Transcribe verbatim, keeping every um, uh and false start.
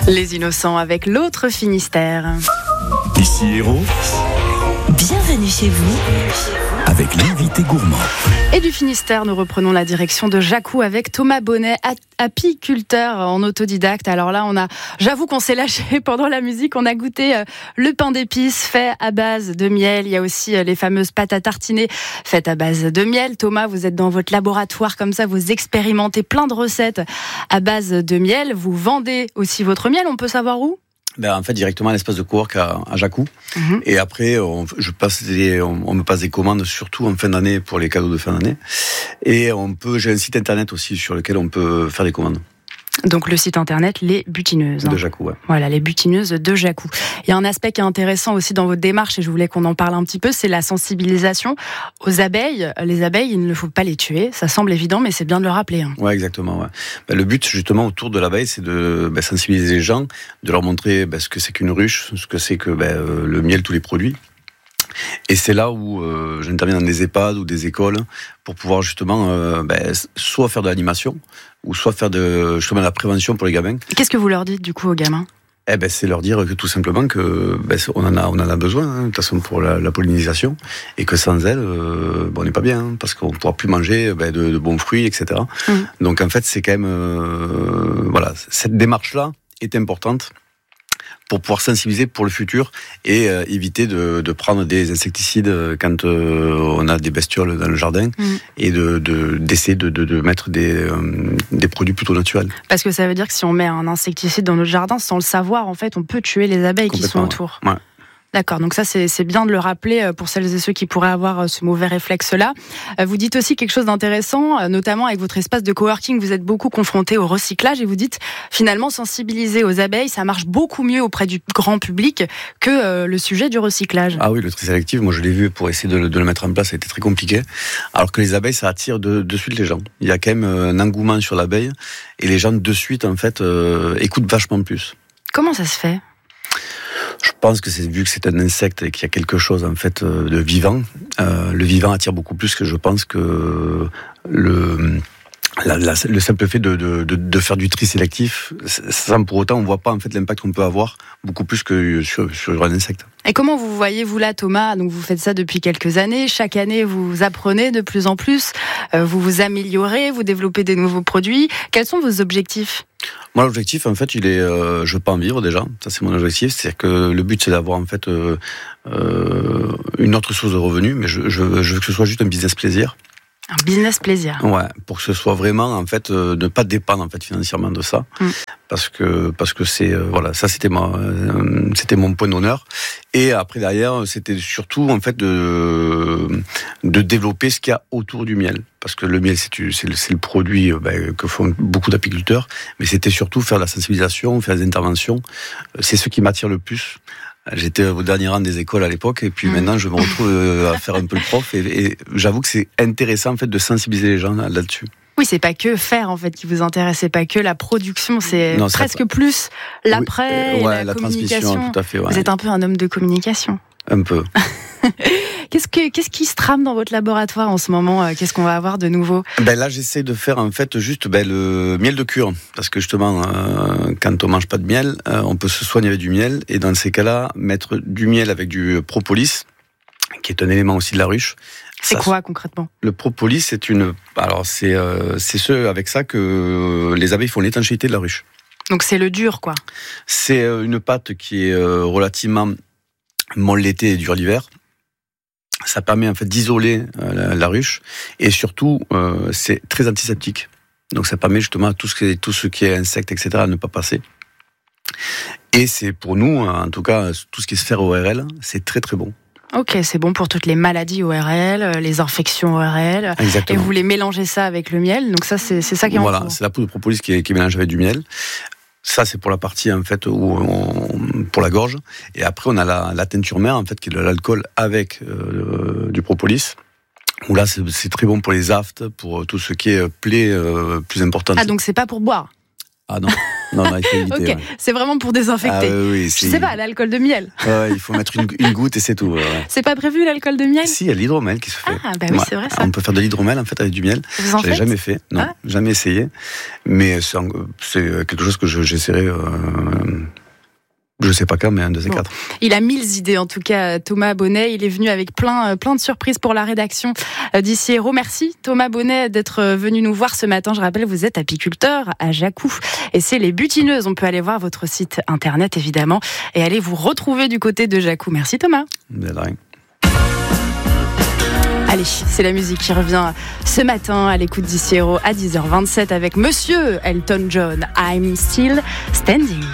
Les Innocents avec l'autre Finistère. Ici Héros. Bienvenue chez vous. Avec l'invité gourmand. Et du Finistère, nous reprenons la direction de Jacou avec Thomas Bonnet, apiculteur en autodidacte. Alors là, on a, j'avoue qu'on s'est lâché pendant la musique. On a goûté le pain d'épices fait à base de miel. Il y a aussi les fameuses pâtes à tartiner faites à base de miel. Thomas, vous êtes dans votre laboratoire comme ça, vous expérimentez plein de recettes à base de miel. Vous vendez aussi votre miel. On peut savoir où ? Ben, en fait, directement à l'espace de cowork à, à Jacou. Mmh. Et après, on, je passe des, on, on me passe des commandes, surtout en fin d'année, pour les cadeaux de fin d'année. Et on peut, j'ai un site internet aussi sur lequel on peut faire des commandes. Donc le site internet Les Butineuses. De Jacou, ouais. Voilà, Les Butineuses de Jacou. Il y a un aspect qui est intéressant aussi dans votre démarche, et je voulais qu'on en parle un petit peu, c'est la sensibilisation aux abeilles. Les abeilles, il ne faut pas les tuer. Ça semble évident, mais c'est bien de le rappeler. Hein. Ouais, exactement. Ouais. Ben, le but, justement, autour de l'abeille, c'est de ben, sensibiliser les gens, de leur montrer ben, ce que c'est qu'une ruche, ce que c'est que ben, le miel, tous les produits. Et c'est là où euh, j'interviens dans des EHPAD ou des écoles pour pouvoir justement euh, ben, soit faire de l'animation ou soit faire de, justement de la prévention pour les gamins. Qu'est-ce que vous leur dites du coup aux gamins ? Eh ben, c'est leur dire que tout simplement que ben, on en a, on en a besoin hein, de toute façon pour la, la pollinisation et que sans elle, euh, ben, on n'est pas bien hein, parce qu'on ne pourra plus manger ben, de, de bons fruits, et cetera. Mmh. Donc en fait, c'est quand même euh, voilà, cette démarche-là est importante pour pouvoir sensibiliser pour le futur et euh, éviter de, de prendre des insecticides quand euh, on a des bestioles dans le jardin mmh. et de, de, d'essayer de, de, de mettre des, euh, des produits plutôt naturels. Parce que ça veut dire que si on met un insecticide dans notre jardin, sans le savoir, en fait, on peut tuer les abeilles qui sont autour. Ouais. Ouais. D'accord, donc ça c'est, c'est bien de le rappeler pour celles et ceux qui pourraient avoir ce mauvais réflexe-là. Vous dites aussi quelque chose d'intéressant, notamment avec votre espace de coworking, vous êtes beaucoup confronté au recyclage et vous dites finalement sensibiliser aux abeilles, ça marche beaucoup mieux auprès du grand public que le sujet du recyclage. Ah oui, le tri sélectif, moi je l'ai vu pour essayer de le, de le mettre en place, ça a été très compliqué. Alors que les abeilles, ça attire de, de suite les gens. Il y a quand même un engouement sur l'abeille et les gens de suite en fait euh, écoutent vachement plus. Comment ça se fait ? Je pense que c'est vu que c'est un insecte et qu'il y a quelque chose en fait de vivant. Euh, le vivant attire beaucoup plus que je pense que le la, la, le simple fait de, de, de, de faire du tri sélectif. Sans pour autant, on voit pas en fait l'impact qu'on peut avoir beaucoup plus que sur, sur un insecte. Et comment vous voyez vous là, Thomas ? Donc vous faites ça depuis quelques années. Chaque année, vous apprenez de plus en plus. Euh, vous vous améliorez, vous développez des nouveaux produits. Quels sont vos objectifs ? Moi, l'objectif, en fait, il est, euh, je veux pas en vivre déjà. Ça, c'est mon objectif. C'est que le but, c'est d'avoir en fait euh, euh, une autre source de revenus, mais je, je, je veux que ce soit juste un business plaisir. Un business plaisir. Ouais, pour que ce soit vraiment en fait euh, ne pas dépendre en fait financièrement de ça, mm. parce que parce que c'est euh, voilà, ça c'était ma euh, c'était mon point d'honneur. Et après derrière, c'était surtout en fait de de développer ce qu'il y a autour du miel, parce que le miel c'est c'est le, c'est le produit euh, ben, que font beaucoup d'apiculteurs, mais c'était surtout faire la sensibilisation, faire des interventions. C'est ce qui m'attire le plus. J'étais au dernier rang des écoles à l'époque et puis mmh. maintenant je me retrouve à faire un peu le prof et, et j'avoue que c'est intéressant en fait de sensibiliser les gens là-dessus. Oui, c'est pas que faire en fait qui vous intéresse, c'est pas que la production, c'est non, presque pas... plus l'après oui, euh, ouais, et la, la communication. Transmission, tout à fait. Ouais. Vous êtes un peu un homme de communication. Un peu. Qu'est-ce, que, qu'est-ce qui se trame dans votre laboratoire en ce moment ? Qu'est-ce qu'on va avoir de nouveau ? Ben là, j'essaie de faire en fait juste ben, le miel de cure. Parce que justement, euh, quand on mange pas de miel, euh, on peut se soigner avec du miel. Et dans ces cas-là, mettre du miel avec du propolis, qui est un élément aussi de la ruche. C'est ça, quoi concrètement ? Le propolis, c'est une. Alors, c'est, euh, c'est ce, avec ça que les abeilles font l'étanchéité de la ruche. Donc, c'est le dur, quoi. C'est une pâte qui est euh, relativement molle l'été et dure l'hiver. Ça permet en fait d'isoler euh, la, la ruche et surtout euh, c'est très antiseptique. Donc ça permet justement à tout ce qui est, tout ce qui est insectes, et cetera à ne pas passer. Et c'est pour nous, en tout cas, tout ce qui est sphère O R L, c'est très très bon. Ok, c'est bon pour toutes les maladies O R L, les infections O R L. Exactement. Et vous voulez mélanger ça avec le miel, donc ça c'est, c'est ça qui est en Voilà, cours. C'est la poudre de propolis qui est, qui est mélangée avec du miel. Ça, c'est pour la partie, en fait, où on, pour la gorge. Et après, on a la, la teinture mère, en fait, qui est de l'alcool avec euh, du propolis. Où là, c'est, c'est très bon pour les aftes, pour tout ce qui est plaie euh, plus importante. Ah, donc c'est pas pour boire ? Ah non, non, non, il faut éviter. Ok, ouais. c'est vraiment pour désinfecter. Ah, oui, oui, Je sais pas, l'alcool de miel. Ouais, il faut mettre une, une goutte et c'est tout. Ouais. C'est pas prévu l'alcool de miel? Si, il y a l'hydromel qui se fait. Ah, bah oui, ouais. C'est vrai ça. On peut faire de l'hydromel en fait avec du miel. Vous en Je l'ai faites? jamais fait, non, ah. jamais essayé. Mais c'est, c'est quelque chose que je, j'essaierai. Euh, Je sais pas quand, mais un de ces bon. quatre. Il a mille idées, en tout cas, Thomas Bonnet. Il est venu avec plein, plein de surprises pour la rédaction d'Ici Héros. Merci, Thomas Bonnet, d'être venu nous voir ce matin. Je rappelle, vous êtes apiculteur à Jacou. Et c'est les Butineuses. On peut aller voir votre site internet, évidemment, et aller vous retrouver du côté de Jacou. Merci, Thomas. De rien. Allez, c'est la musique qui revient ce matin à l'écoute d'Ici Héros à dix heures vingt-sept avec Monsieur Elton John. I'm Still Standing.